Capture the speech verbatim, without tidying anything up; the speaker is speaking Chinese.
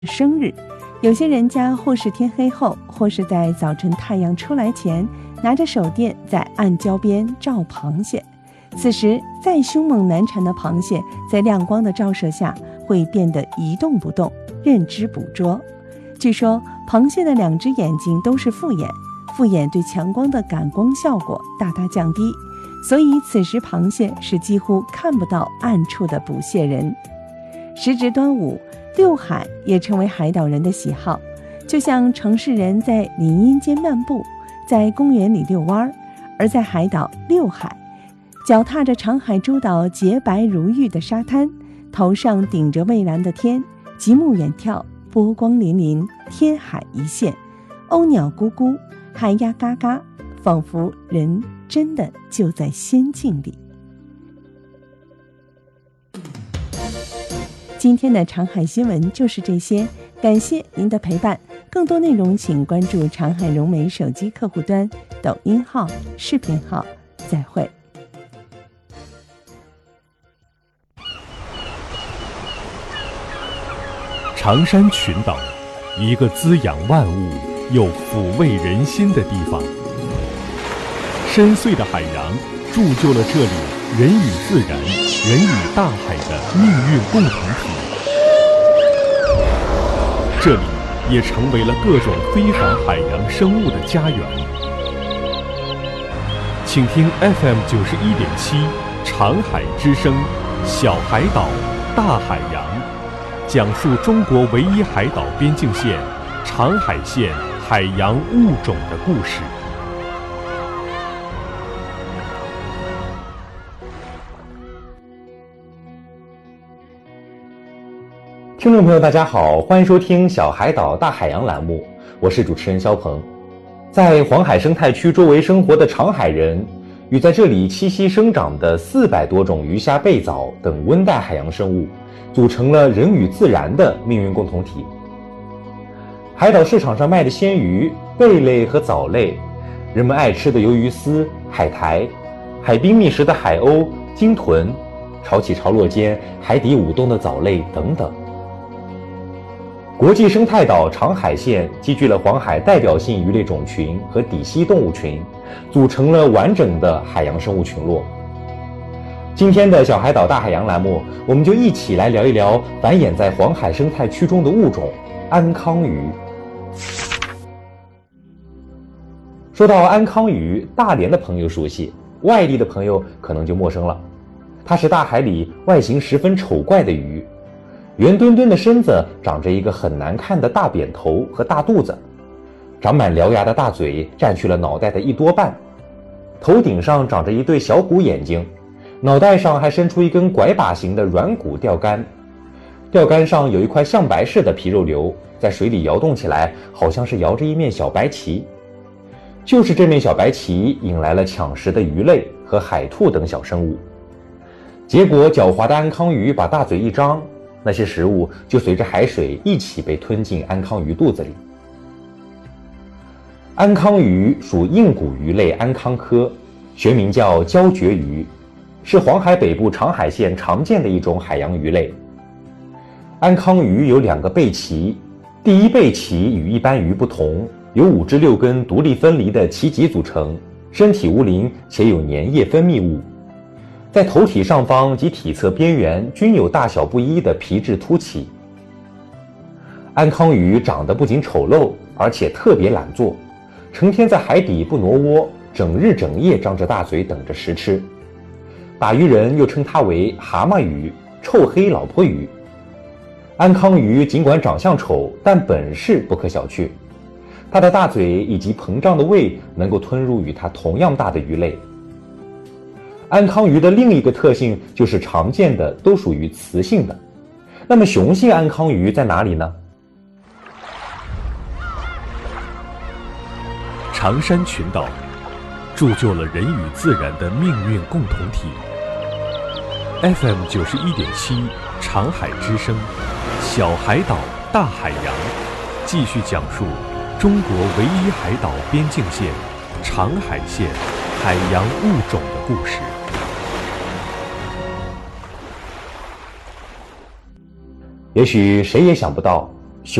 生日，有些人家或是天黑后，或是在早晨太阳出来前，拿着手电在暗礁边照螃蟹。此时再凶猛难缠的螃蟹，在亮光的照射下会变得一动不动，任之捕捉。据说螃蟹的两只眼睛都是复眼，复眼对强光的感光效果大大降低，所以此时螃蟹是几乎看不到暗处的捕蟹人。时值端午，遛海也成为海岛人的喜好，就像城市人在林荫间漫步，在公园里遛弯，而在海岛遛海，脚踏着长海诸岛洁白如玉的沙滩，头上顶着蔚蓝的天，极目远眺，波光粼粼，天海一线，鸥鸟咕咕，海鸭嘎嘎，仿佛人真的就在仙境里。今天的长海新闻就是这些，感谢您的陪伴。更多内容请关注长海融媒手机客户端、抖音号、视频号。再会。 长山群岛，一个滋养万物又抚慰人心的地方。深邃的海洋铸就了这里人与自然、人与大海的命运共同体。这里也成为了各种非凡海洋生物的家园。请听 F M 九十一点七长海之声，小海岛，大海洋，讲述中国唯一海岛边境线长海线海洋物种的故事。 听众朋友大家好，欢迎收听小海岛大海洋栏目，我是主持人肖鹏。在黄海生态区周围生活的长海人，与在这里栖息生长的四百多种鱼虾贝藻等温带海洋生物，组成了人与自然的命运共同体。海岛市场上卖的鲜鱼、贝类和藻类，人们爱吃的鱿鱼丝、海苔，海滨觅食的海鸥、鲸豚，潮起潮落间海底舞动的藻类等等。国际生态岛长海线集聚了黄海代表性鱼类种群和底栖动物群，组成了完整的海洋生物群落。今天的小海岛大海洋栏目，我们就一起来聊一聊繁衍在黄海生态区中的物种安康鱼。说到安康鱼，大连的朋友熟悉，外地的朋友可能就陌生了。它是大海里外形十分丑怪的鱼，圆墩墩的身子长着一个很难看的大扁头和大肚子，长满獠牙的大嘴占据了脑袋的一多半，头顶上长着一对小鼓眼睛，脑袋上还伸出一根拐把形的软骨钓竿，钓竿上有一块象白似的皮肉瘤，在水里摇动起来，好像是摇着一面小白旗。就是这面小白旗引来了抢食的鱼类和海兔等小生物，结果狡猾的安康鱼把大嘴一张，那些食物就随着海水一起被吞进安康鱼肚子里。安康鱼属硬骨鱼类安康科，学名叫胶蕨鱼，是黄海北部长海县常见的一种海洋鱼类。安康鱼有两个背鳍，第一背鳍与一般鱼不同，由五至六根独立分离的鳍脊组成，身体无鳞且有粘液分泌物。在头体上方及体侧边缘均有大小不一的皮质凸起。安康鱼长得不仅丑陋，而且特别懒惰，成天在海底不挪窝，整日整夜张着大嘴等着食吃。打鱼人又称它为蛤蟆鱼、臭黑老婆鱼。安康鱼尽管长相丑，但本事不可小觑，它的大嘴以及膨胀的胃能够吞入与它同样大的鱼类。安康鱼的另一个特性就是常见的都属于雌性的，那么雄性安康鱼在哪里呢？ 长山群岛铸就了人与自然的命运共同体。F M 九十一点七长海之声，小海岛大海洋，继续讲述中国唯一海岛边境线长海线海洋物种的故事。 也许谁也想不到，